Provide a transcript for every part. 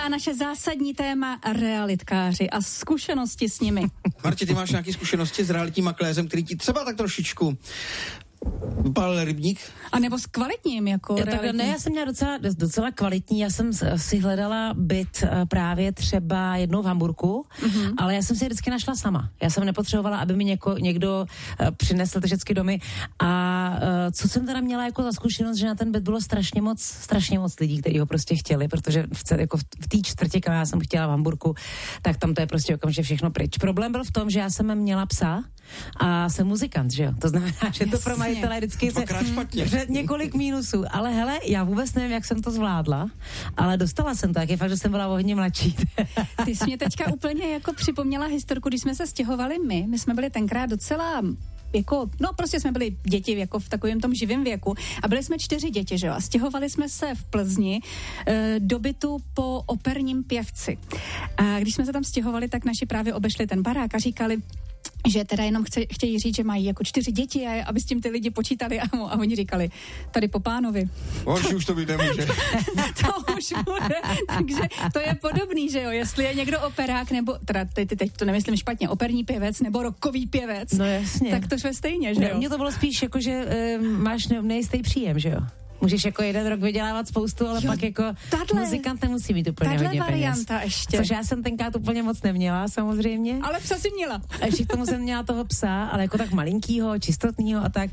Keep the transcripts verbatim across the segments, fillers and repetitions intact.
naše zásadní téma realitkáři a zkušenosti s nimi. Marti, ty máš nějaké zkušenosti s realitním makléřem, který ti třeba tak trošičku pal rybník? A nebo s kvalitním, jako já, realitní. Tak, ne, já jsem měla docela, docela kvalitní, já jsem si hledala byt právě třeba jednou v Hamburku, mm-hmm. ale já jsem si vždycky našla sama. Já jsem nepotřebovala, aby mi něko, někdo přinesl ty všechny domy a co jsem teda měla jako za zkušenost, že na ten byt bylo strašně moc, strašně moc lidí, kteří ho prostě chtěli, protože v, jako v, v té čtvrtě, kam já jsem chtěla v Hamburku, tak tam to je prostě okamžitě všechno pryč. Problém byl v tom, že já jsem měla psa a jsem muzikant, že jo? To znamená, že to pro majitele vždycky se před několik mínusů. Ale hele, já vůbec nevím, jak jsem to zvládla, ale dostala jsem to, jak je fakt, že jsem byla hodně mladší. Ty jsi mě teďka úplně jako připomněla historku, když jsme se stěhovali my. My jsme byli tenkrát docela jako, no prostě jsme byli děti jako v takovém tom živém věku a byli jsme čtyři děti, že jo, a stěhovali jsme se v Plzni e, do bytu po operním pěvci. A když jsme se tam stěhovali, tak naši právě obešli ten barák a říkali, že teda jenom chce, chtějí říct, že mají jako čtyři děti, a aby s tím ty lidi počítali a, a oni říkali, tady po pánovi. Horší už to být nemůže. To už bude, takže to je podobný, že jo, jestli je někdo operák, nebo, teda teď, teď to nemyslím špatně, operní pěvec nebo rockový pěvec, no jasně. Tak to je stejně, že jo. Mně to bylo spíš jako, že e, máš ne, nejistý příjem, že jo. Můžeš jako jeden rok vydělávat spoustu, ale jo, pak jako tato, muzikant nemusí mít úplně hodně peněz. varianta ještě. Což já jsem tenkrát úplně moc neměla, samozřejmě. Ale psa si měla. A ještě k tomu jsem měla toho psa, ale jako tak malinkýho, čistotnýho a tak.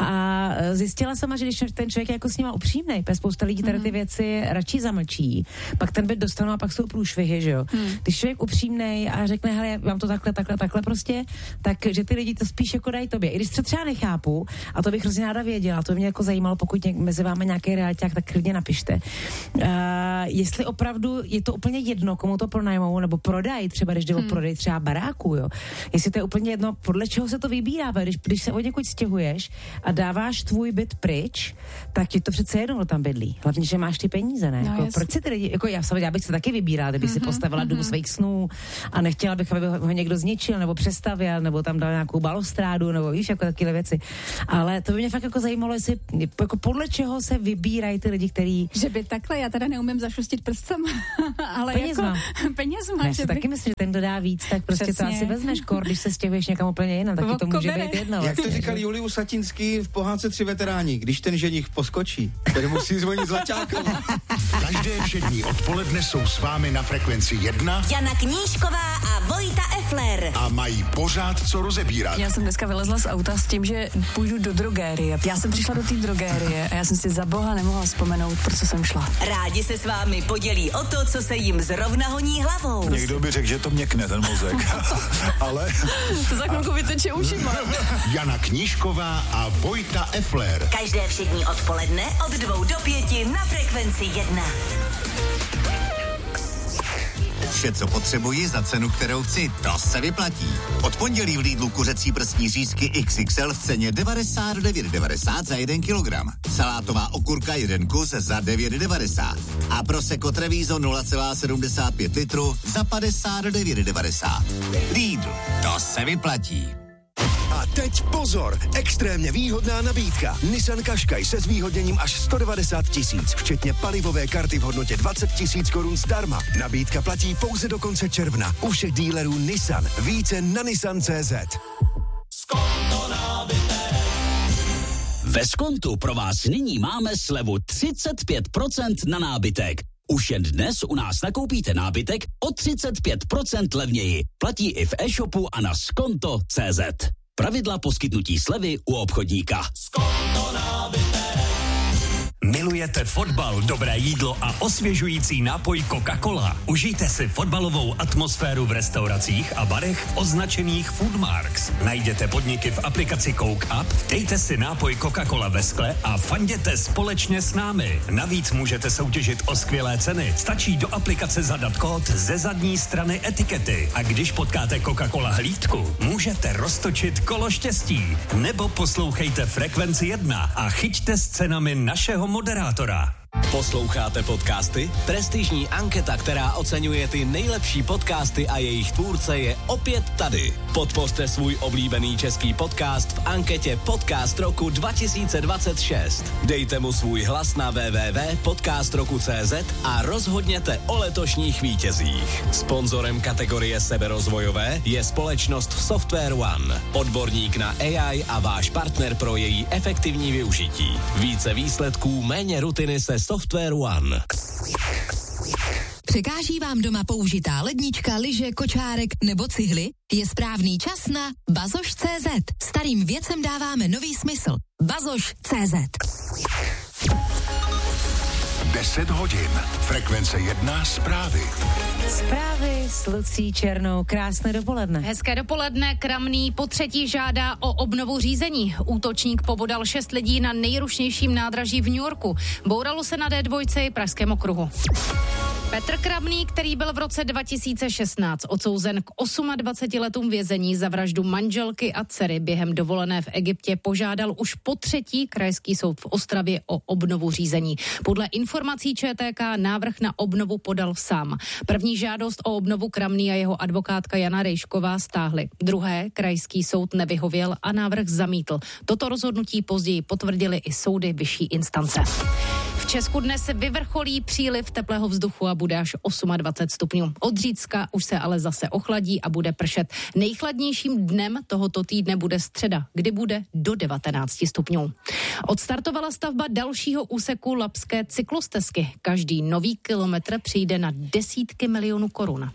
A zjistila jsem, že když ten člověk je jako s nima upřímnej, protože spousta lidí tady ty věci radši zamlčí, pak ten byt dostanou a pak jsou průšvihy, že jo. Hmm. Když člověk upřímnej a řekne, hele, já mám to takhle, takhle, takhle prostě, tak že ty lidi to spíš jako dají tobě. I když to třeba nechápu, a to bych hrozně ráda věděla, to by mě jako zajímalo, pokud mezi vámi nějaký realiták, tak klidně napište. Uh, jestli opravdu je to úplně jedno, komu to pronajmou, nebo prodají, třeba když jde hmm. o prodej třeba baráku, jo. Jestli to je úplně jedno, podle čeho se to vybírá, když, když se od někud stěhuješ a dáváš tvůj byt pryč, tak je to přece jedno, kdo tam bydlí. Hlavně, že máš ty peníze, ne? No, jako, proč si ty lidi, jako já, já bych se taky vybírala, kdyby mm-hmm, si postavila mm-hmm. dům svých snů a nechtěla bych, aby ho někdo zničil, nebo přestavěl, nebo tam dal nějakou balostrádu, nebo víš, jako takové věci. Ale to by mě fakt jako zajímalo, jestli jako podle čeho se vybírají ty lidi, který... Že by takhle, já teda neumím zašustit prstem, ale penězma. jako penězma. Já si by... taky myslím, že ten, kdo dá víc, tak prostě přesně. To asi vezmeš kor, když se stěhuješ někam úplně jinam, taky to může být jedno. Jak to říkal Julius Satinský v pohádce Tři veteráni, když ten ženich poskočí, tedy musí zvonit zlaťákova. Každé všední odpoledne jsou s vámi na frekvenci jedna Jana Knížková a Vojta Effler. A mají pořád co rozebírat. Já jsem dneska vylezla z auta s tím, že půjdu do drogérie. Já jsem přišla do té drogérie a já jsem si za boha nemohla vzpomenout, proč jsem šla. Rádi se s vámi podělí o to, co se jim zrovna honí hlavou. Někdo by řekl, že to měkne ten mozek. Ale... To za chvilku vyteče ušima. Jana Knížková a Vojta Effler. Každé všední odpoledne od dvou do pěti na frekvenci jedna. Vše, co potřebuji za cenu, kterou chci, to se vyplatí. Od pondělí v Lidlu kuřecí prsní řízky iks iks el v ceně devadesát devět devadesát za jeden kilogram. Salátová okurka jeden kus za devět devadesát. A Prosecco Treviso nula celá sedmdesát pět litru za padesát devět devadesát. Lidl, to se vyplatí. A teď pozor, extrémně výhodná nabídka. Nissan Qashqai se zvýhodněním až sto devadesát tisíc, včetně palivové karty v hodnotě dvacet tisíc korun zdarma. Nabídka platí pouze do konce června. U všech dílerů Nissan. Více na nissan tečka cé zet. Skonto nábytek. Ve Skontu pro vás nyní máme slevu třicet pět procent na nábytek. Už jen dnes u nás nakoupíte nábytek o třicet pět procent levněji. Platí i v e-shopu a na skonto tečka cé zet. Pravidla poskytnutí slevy u obchodníka. Skonto nábytek. Milujete fotbal, dobré jídlo a osvěžující nápoj Coca-Cola? Užijte si fotbalovou atmosféru v restauracích a barech označených Foodmarks. Najděte podniky v aplikaci Coke Up, dejte si nápoj Coca-Cola ve skle a fanděte společně s námi. Navíc můžete soutěžit o skvělé ceny. Stačí do aplikace zadat kód ze zadní strany etikety. A když potkáte Coca-Cola hlídku, můžete roztočit kolo štěstí. Nebo poslouchejte frekvenci jedna a chyťte s cenami našeho moderátora. Posloucháte podcasty? Prestižní anketa, která oceňuje ty nejlepší podcasty a jejich tvůrce, je opět tady. Podpořte svůj oblíbený český podcast v anketě Podcast roku dva tisíce dvacet šest. Dejte mu svůj hlas na w w w tečka podcast roku tečka c z a rozhodněte o letošních vítězích. Sponzorem kategorie seberozvojové je společnost Software One. Odborník na A I a váš partner pro její efektivní využití. Více výsledků, méně rutiny se Software One. Překáží vám doma použitá lednička, lyže, kočárek nebo cihly? Je správný čas na bazoš tečka cé zet. Starým věcem dáváme nový smysl. bazoš tečka cé zet. deset hodin. Frekvence jedna zprávy. Zprávy s Lucí Černou. Krásné dopoledne. Hezké dopoledne. Kramný po třetí žádá o obnovu řízení. Útočník pobodal šest lidí na nejrušnějším nádraží v New Yorku. Bouralo se na D dva i Pražském okruhu. Petr Kramný, který byl v roce dva tisíce šestnáct odsouzen k dvaceti osmi letům vězení za vraždu manželky a dcery během dovolené v Egyptě, požádal už po třetí krajský soud v Ostravě o obnovu řízení. Podle informací Č T K návrh na obnovu podal sám. První žádost o obnovu Kramný a jeho advokátka Jana Rejšková stáhli. Druhé krajský soud nevyhověl a návrh zamítl. Toto rozhodnutí později potvrdili i soudy vyšší instance. V Česku dnes se vyvrcholí příliv teplého vzduchu a bude až dvacet osm stupňů. Od zítřka už se ale zase ochladí a bude pršet. Nejchladnějším dnem tohoto týdne bude středa, kdy bude do devatenáct stupňů. Odstartovala stavba dalšího úseku Labské cyklostezky. Každý nový kilometr přijde na desítky milionů korun.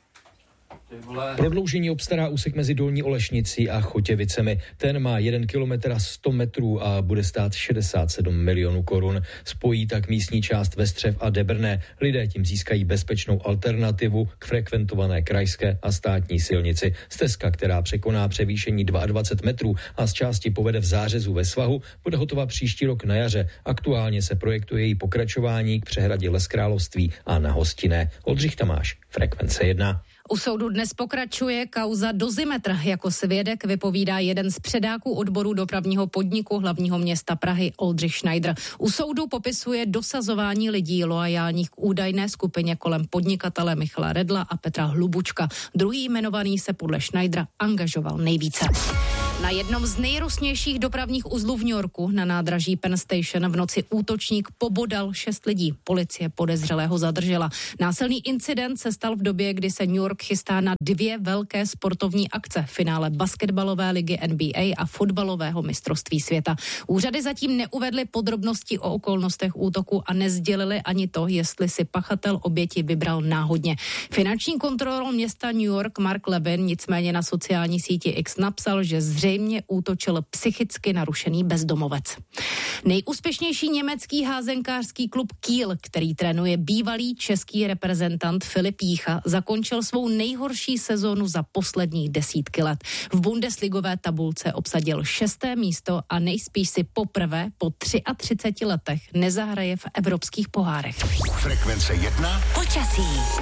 Prodloužení obstará úsek mezi Dolní Olešnicí a Chotěvicemi. Ten má jeden kilometr a sto metrů a bude stát šedesát sedm milionů korun. Spojí tak místní část Vestřev a Debrné. Lidé tím získají bezpečnou alternativu k frekventované krajské a státní silnici. Stezka, která překoná převýšení dvacet dva metrů a z části povede v Zářezu ve svahu, bude hotová příští rok na jaře. Aktuálně se projektuje její pokračování k přehradě Les Království a na Hostinné. Oldřich Tamáš, Frekvence jedna. U soudu dnes pokračuje kauza Dozimetr. Jako svědek vypovídá jeden z předáků odboru dopravního podniku hlavního města Prahy Oldřich Schneider. U soudu popisuje dosazování lidí loajálních k údajné skupině kolem podnikatele Michala Redla a Petra Hlubučka. Druhý jmenovaný se podle Schneidera angažoval nejvíce. Na jednom z nejrůznějších dopravních uzlů v New Yorku na nádraží Penn Station v noci útočník pobodal šest lidí. Policie podezřelého zadržela. Násilný incident se stal v době, kdy se New York chystá na dvě velké sportovní akce. Finále basketbalové ligy N B A a fotbalového mistrovství světa. Úřady zatím neuvedly podrobnosti o okolnostech útoku a nezdělili ani to, jestli si pachatel oběti vybral náhodně. Finanční kontrolor města New York Mark Levin nicméně na sociální síti X napsal, že zřejmě Zřejmě útočil psychicky narušený bezdomovec. Nejúspěšnější německý házenkářský klub Kiel, který trénuje bývalý český reprezentant Filip Jícha, zakončil svou nejhorší sezónu za posledních desítky let. V bundesligové tabulce obsadil šesté místo a nejspíš si poprvé po třiatřiceti třech letech nezahraje v evropských pohárech. Frekvence jedna. Počasí.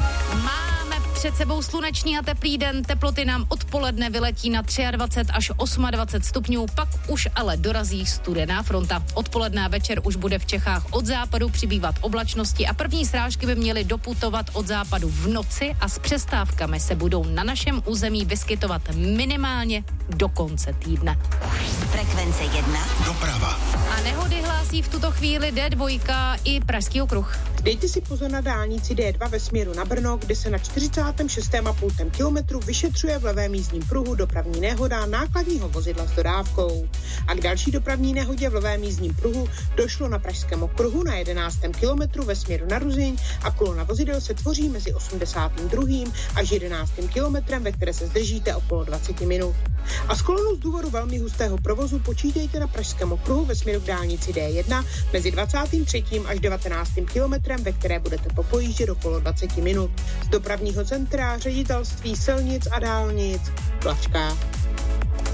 Máme před sebou slunečný a teplý den, teploty nám odpoledne vyletí na dvacet tři až dvacet osm stupňů, pak už ale dorazí studená fronta. Odpoledne a večer už bude v Čechách od západu přibývat oblačnosti a první srážky by měly doputovat od západu v noci a s přestávkami se budou na našem území vyskytovat minimálně do konce týdne. Frekvence jedna. Doprava. A nehody hlásí v tuto chvíli D dva i Pražský okruh. Dejte si pozor na dálnici D dva ve směru na Brno, kde se na čtyřicátém šestém a půl kilometru vyšetřuje v levém jízdním pruhu dopravní nehoda nákladního vozidla s dodávkou. A k další dopravní nehodě v levém jízdním pruhu došlo na Pražském okruhu na jedenáctém kilometru ve směru na Ruzyň a kolona vozidel se tvoří mezi osmdesátým druhým až jedenáctým kilometrem, ve které se zdržíte okolo dvacet minut. A s kolonou z důvodu velmi hustého provozu počítejte na Pražském okruhu ve směru k dálnici D jedna mezi dvacátým třetím až devatenáctým kilometrem, ve které budete popojíždět okolo dvacet minut. Z dopravního centra Ředitelství silnic a dálnic Plavčka.